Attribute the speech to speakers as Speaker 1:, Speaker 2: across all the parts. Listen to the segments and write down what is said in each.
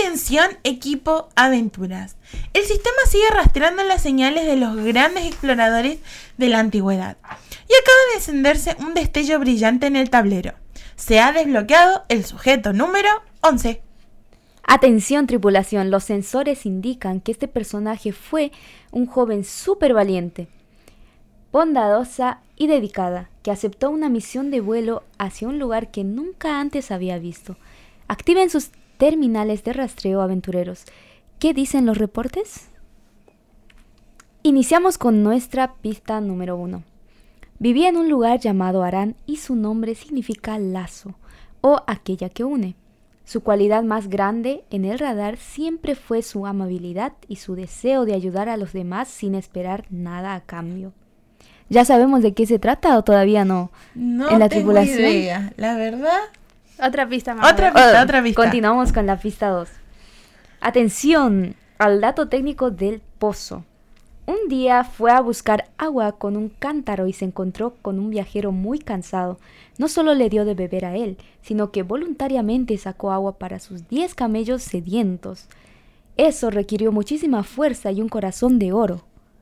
Speaker 1: Atención, equipo Aventuras. El sistema sigue rastreando las señales de los grandes exploradores de la antigüedad. Y acaba de encenderse un destello brillante en el tablero. Se ha desbloqueado el sujeto número 11.
Speaker 2: Atención, tripulación, los sensores indican que este personaje fue un joven súper valiente, bondadosa y dedicada, que aceptó una misión de vuelo hacia un lugar que nunca antes había visto. Activen sus terminales de rastreo, aventureros. ¿Qué dicen los reportes? Iniciamos con nuestra pista número 1. Vivía en un lugar llamado Harán y su nombre significa lazo o aquella que une. Su cualidad más grande en el radar siempre fue su amabilidad y su deseo de ayudar a los demás sin esperar nada a cambio. ¿Ya sabemos de qué se trata o todavía no?
Speaker 1: No
Speaker 2: en la
Speaker 1: tengo
Speaker 2: tripulación.
Speaker 1: idea, la verdad.
Speaker 3: Otra pista más.
Speaker 1: Otra pista.
Speaker 2: Continuamos con la pista 2. Atención al dato técnico del pozo. Un día fue a buscar agua con un cántaro y se encontró con un viajero muy cansado. No solo le dio de beber a él, sino que voluntariamente sacó agua para sus 10 camellos sedientos. Eso requirió muchísima fuerza y un corazón de oro.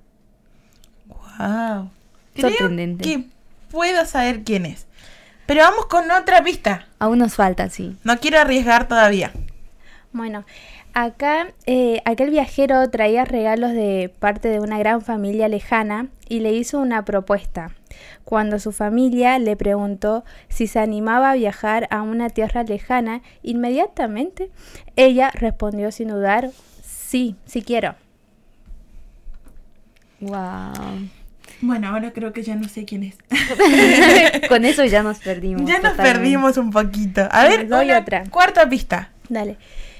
Speaker 1: Wow.
Speaker 2: Sorprendente.
Speaker 1: Creo que puedo saber quién es. Pero vamos con otra pista.
Speaker 2: Aún nos falta, sí.
Speaker 1: No quiero arriesgar todavía.
Speaker 3: Bueno, acá aquel viajero traía regalos de parte de una gran familia lejana y le hizo una propuesta. Cuando su familia le preguntó si se animaba a viajar a una tierra lejana, inmediatamente ella respondió sin dudar, sí quiero.
Speaker 2: Wow.
Speaker 1: Bueno, ahora creo que ya no sé quién es.
Speaker 2: Con eso ya nos perdimos.
Speaker 1: Ya nos
Speaker 2: totalmente.
Speaker 1: perdimos un poquito. A ver,
Speaker 3: doy
Speaker 1: una
Speaker 3: otra.
Speaker 1: cuarta pista.
Speaker 3: Dale.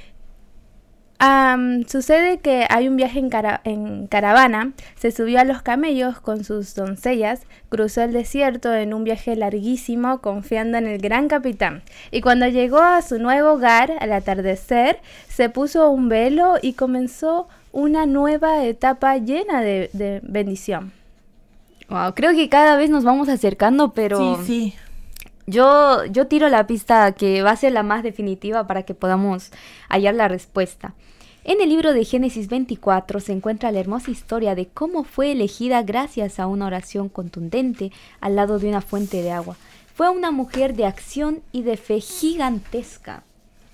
Speaker 3: Sucede que hay un viaje en caravana, se subió a los camellos con sus doncellas, cruzó el desierto en un viaje larguísimo confiando en el gran capitán. Y cuando llegó a su nuevo hogar, al atardecer, se puso un velo y comenzó una nueva etapa llena de bendición.
Speaker 2: Wow, creo que cada vez nos vamos acercando, pero
Speaker 1: Sí.
Speaker 2: yo tiro la pista que va a ser la más definitiva para que podamos hallar la respuesta. En el libro de Génesis 24 se encuentra la hermosa historia de cómo fue elegida gracias a una oración contundente al lado de una fuente de agua. Fue una mujer de acción y de fe gigantesca.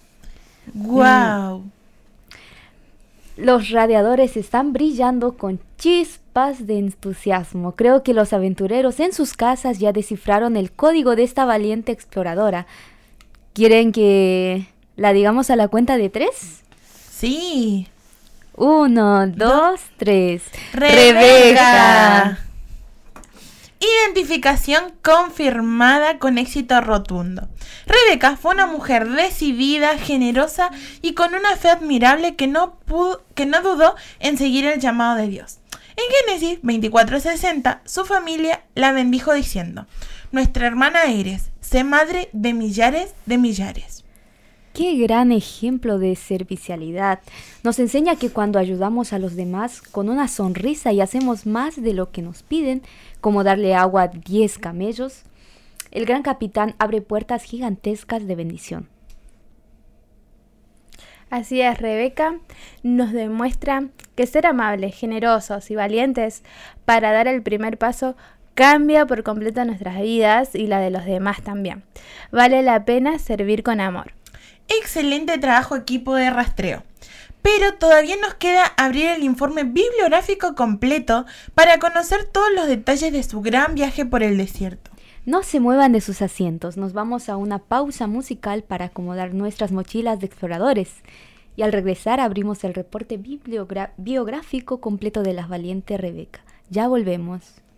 Speaker 1: Wow.
Speaker 2: Los radiadores están brillando con chispas de entusiasmo. Creo que los aventureros en sus casas ya descifraron el código de esta valiente exploradora. ¿Quieren que la digamos a la cuenta de 3?
Speaker 1: Sí.
Speaker 2: 1, 2, 3.
Speaker 1: ¡Rebeca! Identificación confirmada con éxito rotundo. Rebeca fue una mujer decidida, generosa y con una fe admirable que no dudó en seguir el llamado de Dios. En Génesis 24:60, su familia la bendijo diciendo: nuestra hermana eres, sé madre de millares de millares.
Speaker 2: Qué gran ejemplo de servicialidad. Nos enseña que cuando ayudamos a los demás con una sonrisa y hacemos más de lo que nos piden, como darle agua a 10 camellos, el gran capitán abre puertas gigantescas de bendición.
Speaker 3: Así es, Rebeca nos demuestra que ser amables, generosos y valientes para dar el primer paso cambia por completo nuestras vidas y la de los demás también. Vale la pena servir con amor.
Speaker 1: Excelente trabajo, equipo de rastreo. Pero todavía nos queda abrir el informe bibliográfico completo para conocer todos los detalles de su gran viaje por el desierto.
Speaker 2: No se muevan de sus asientos, nos vamos a una pausa musical para acomodar nuestras mochilas de exploradores. Y al regresar abrimos el reporte biográfico completo de la valiente Rebeca. Ya volvemos.